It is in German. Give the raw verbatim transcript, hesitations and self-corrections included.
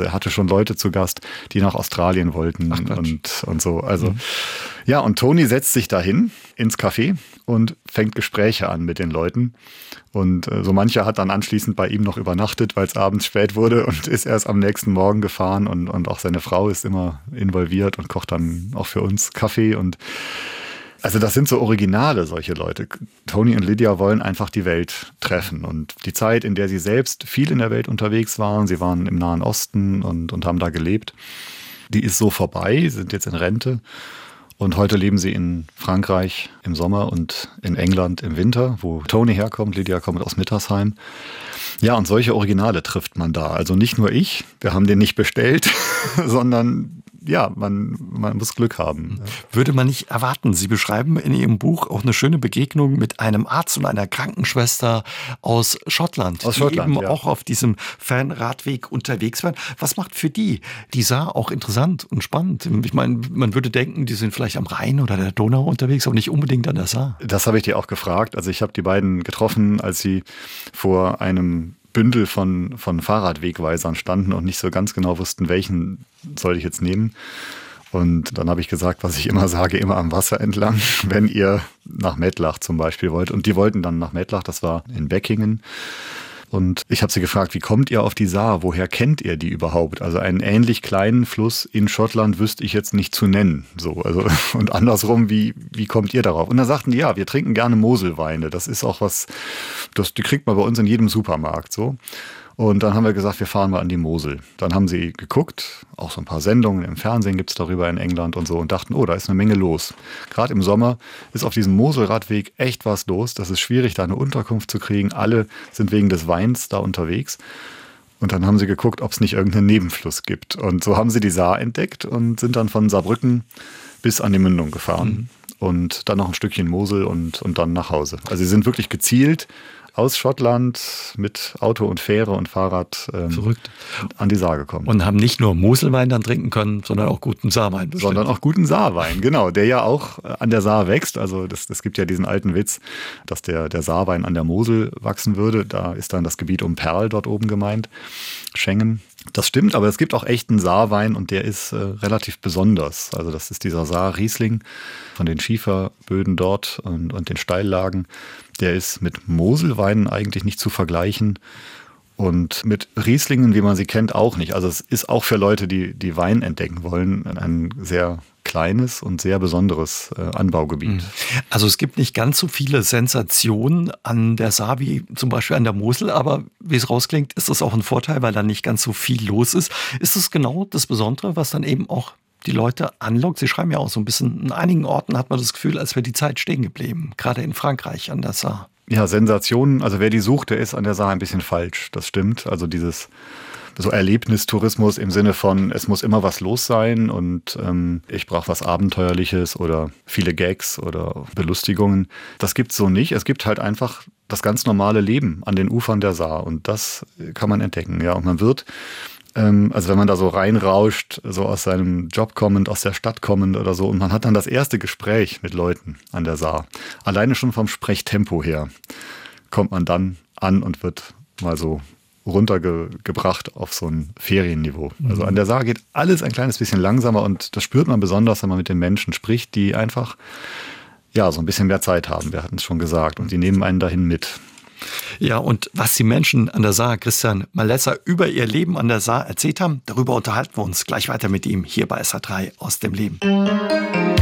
er hatte schon Leute zu Gast, die nach Australien wollten und, und so. Also mhm. ja, und Tony setzt sich dahin ins Café und fängt Gespräche an mit den Leuten. Und äh, so mancher hat dann anschließend bei ihm noch übernachtet, weil es abends spät wurde und ist erst am nächsten Morgen gefahren. Und, und auch seine Frau ist immer involviert und kocht dann auch für uns Kaffee. Und also das sind so Originale, solche Leute. Tony und Lydia wollen einfach die Welt treffen. Und die Zeit, in der sie selbst viel in der Welt unterwegs waren, sie waren im Nahen Osten und, und haben da gelebt, die ist so vorbei, sind jetzt in Rente. Und heute leben sie in Frankreich im Sommer und in England im Winter, wo Tony herkommt. Lydia kommt aus Mittersheim. Ja, und solche Originale trifft man da. Also nicht nur ich, wir haben den nicht bestellt, sondern ja, man, man muss Glück haben. Würde man nicht erwarten. Sie beschreiben in Ihrem Buch auch eine schöne Begegnung mit einem Arzt und einer Krankenschwester aus Schottland, aus die Schottland, eben ja. auch auf diesem Fernradweg unterwegs waren. Was macht für die die Saar auch interessant und spannend? Ich meine, man würde denken, die sind vielleicht am Rhein oder der Donau unterwegs, aber nicht unbedingt an der Saar. Das habe ich dir auch gefragt. Also ich habe die beiden getroffen, als sie vor einem Bündel von, von Fahrradwegweisern standen und nicht so ganz genau wussten, welchen soll ich jetzt nehmen. Und dann habe ich gesagt, was ich immer sage, immer am Wasser entlang, wenn ihr nach Mettlach zum Beispiel wollt. Und die wollten dann nach Mettlach, das war in Beckingen. Und ich habe sie gefragt, wie kommt ihr auf die Saar? Woher kennt ihr die überhaupt? Also einen ähnlich kleinen Fluss in Schottland wüsste ich jetzt nicht zu nennen. So, also, und andersrum, wie, wie kommt ihr darauf? Und da sagten die, ja, wir trinken gerne Moselweine. Das ist auch was, das, die kriegt man bei uns in jedem Supermarkt. So. Und dann haben wir gesagt, wir fahren mal an die Mosel. Dann haben sie geguckt, auch so ein paar Sendungen im Fernsehen gibt es darüber in England und so und dachten, oh, da ist eine Menge los. Gerade im Sommer ist auf diesem Moselradweg echt was los. Das ist schwierig, da eine Unterkunft zu kriegen. Alle sind wegen des Weins da unterwegs. Und dann haben sie geguckt, ob es nicht irgendeinen Nebenfluss gibt. Und so haben sie die Saar entdeckt und sind dann von Saarbrücken bis an die Mündung gefahren. Mhm. Und dann noch ein Stückchen Mosel und, und dann nach Hause. Also sie sind wirklich gezielt aus Schottland mit Auto und Fähre und Fahrrad ähm, Verrückt. an die Saar gekommen. Und haben nicht nur Moselwein dann trinken können, sondern auch guten Saarwein bestimmt. Sondern auch guten Saarwein, genau, der ja auch an der Saar wächst. Also das, das gibt ja diesen alten Witz, dass der, der Saarwein an der Mosel wachsen würde. Da ist dann das Gebiet um Perl dort oben gemeint, Schengen. Das stimmt, aber es gibt auch echten Saarwein und der ist äh, relativ besonders. Also das ist dieser Saar-Riesling von den Schieferböden dort und, und den Steillagen. Der ist mit Moselweinen eigentlich nicht zu vergleichen und mit Rieslingen, wie man sie kennt, auch nicht. Also es ist auch für Leute, die, die Wein entdecken wollen, ein sehr kleines und sehr besonderes äh, Anbaugebiet. Also es gibt nicht ganz so viele Sensationen an der Saar wie zum Beispiel an der Mosel, aber wie es rausklingt, ist das auch ein Vorteil, weil da nicht ganz so viel los ist. Ist es genau das Besondere, was dann eben auch die Leute anlockt? Sie schreiben ja auch so ein bisschen, an einigen Orten hat man das Gefühl, als wäre die Zeit stehen geblieben, gerade in Frankreich an der Saar. Ja, Sensationen, also wer die sucht, der ist an der Saar ein bisschen falsch, das stimmt. Also dieses so Erlebnistourismus im Sinne von, es muss immer was los sein und ähm, ich brauche was Abenteuerliches oder viele Gags oder Belustigungen. Das gibt's so nicht. Es gibt halt einfach das ganz normale Leben an den Ufern der Saar und das kann man entdecken. Ja, und man wird, ähm, also wenn man da so reinrauscht, so aus seinem Job kommend, aus der Stadt kommend oder so, und man hat dann das erste Gespräch mit Leuten an der Saar. Alleine schon vom Sprechtempo her kommt man dann an und wird mal so runtergebracht auf so ein Ferienniveau. Also an der Saar geht alles ein kleines bisschen langsamer und das spürt man besonders, wenn man mit den Menschen spricht, die einfach ja so ein bisschen mehr Zeit haben. Wir hatten es schon gesagt und die nehmen einen dahin mit. Ja, und was die Menschen an der Saar, Christian Malesser, über ihr Leben an der Saar erzählt haben, darüber unterhalten wir uns gleich weiter mit ihm hier bei S H drei aus dem Leben.